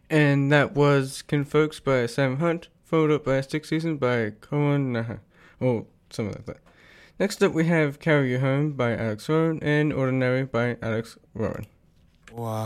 And that was Kinfolks by Sam Hunt, followed up by Six Seasons by Cohen Naha. Or something like that. Next up we have Carry You Home by Alex Rowan and Ordinary by Alex Rowan. Wow.